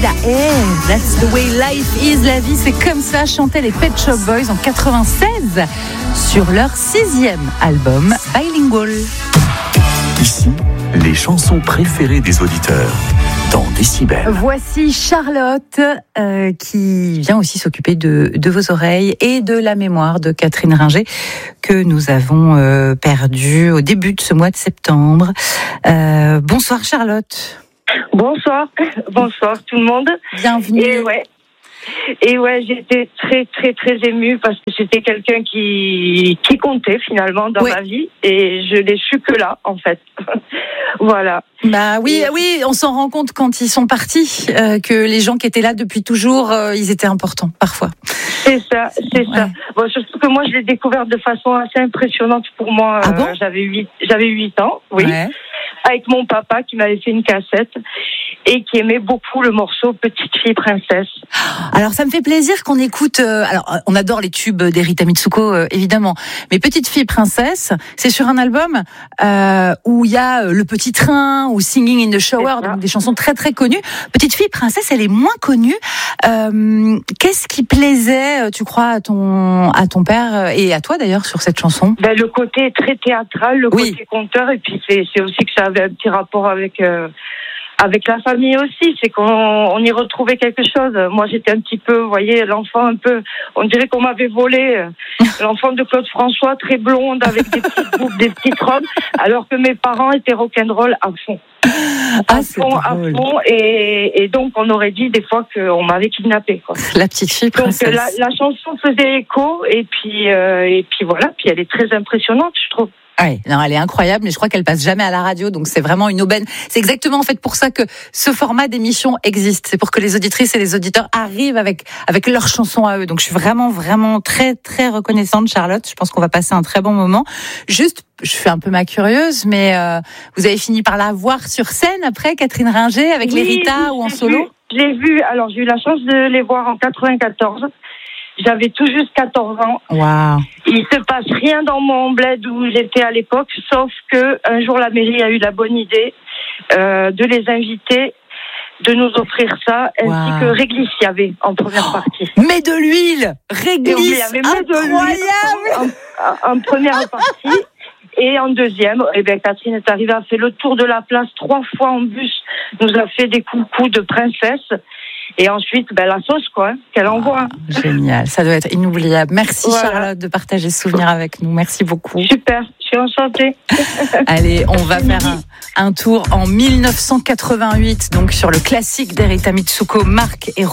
Sheila Air, That's the way life is, la vie c'est comme ça, chantaient les Pet Shop Boys en 96 sur leur 6e album Bilingual. Ici, les chansons préférées des auditeurs dans Décibel. Voici Charlotte qui vient aussi s'occuper de vos oreilles et de la mémoire de Catherine Ringer que nous avons perdue au début de ce mois de septembre. Bonsoir Charlotte. Bonsoir tout le monde. Bienvenue. Et ouais, j'étais très très très émue parce que c'était quelqu'un qui comptait finalement dans ma vie et je l'ai su que là en fait. Voilà. Bah oui, on s'en rend compte quand ils sont partis que les gens qui étaient là depuis toujours, ils étaient importants parfois. C'est ça. Bon, surtout que moi je l'ai découvert de façon assez impressionnante pour moi. Ah bon? J'avais 8 ans, oui. Ouais. Avec mon papa qui m'avait fait une cassette et qui aimait beaucoup le morceau Petite fille princesse. Alors ça me fait plaisir qu'on écoute, alors on adore les tubes d'Erita Mitsuko évidemment, mais Petite fille princesse, c'est sur un album où il y a Le Petit Train ou Singing in the Shower, donc des chansons très très connues. Petite fille princesse, elle est moins connue. Qu'est-ce qui plaisait, tu crois, à ton père et à toi d'ailleurs sur cette chanson? Le côté très théâtral, le côté conteur, et puis c'est aussi que ça avait un petit rapport avec la famille aussi, c'est qu'on y retrouvait quelque chose. Moi, j'étais un petit peu, vous voyez, l'enfant un peu, on dirait qu'on m'avait volé, l'enfant de Claude François, très blonde, avec des petites boucles, des petites robes, alors que mes parents étaient rock'n'roll à fond. À fond, et donc on aurait dit des fois qu'on m'avait kidnappée, quoi. La petite fille princesse. Donc la chanson faisait écho, et puis voilà, puis elle est très impressionnante, je trouve. Oui, non, elle est incroyable, mais je crois qu'elle passe jamais à la radio, donc c'est vraiment une aubaine. C'est exactement en fait pour ça que ce format d'émission existe. C'est pour que les auditrices et les auditeurs arrivent avec leurs chansons à eux. Donc je suis vraiment, vraiment très, très reconnaissante, Charlotte. Je pense qu'on va passer un très bon moment. Juste, je fais un peu ma curieuse, mais vous avez fini par la voir sur scène après, Catherine Ringer, avec les Rita ou en solo? Je l'ai vue, alors j'ai eu la chance de les voir en 94. J'avais tout juste 14 ans. Wow. Il se passe rien dans mon bled où j'étais à l'époque, sauf que un jour la mairie a eu la bonne idée de les inviter, de nous offrir ça, ainsi que Réglisse il y avait en première partie. Mais de l'huile, Réglisse, incroyable. En première partie. Et en deuxième, Catherine est arrivée, a fait le tour de la place 3 fois en bus, nous a fait des coucous de princesse. Et ensuite, la sauce, qu'elle envoie. Génial, ça doit être inoubliable. Merci Charlotte de partager ce souvenir avec nous. Merci beaucoup. Super, je suis enchantée. Allez, on va faire un tour en 1988, donc sur le classique d'Erita Mitsuko, Marc et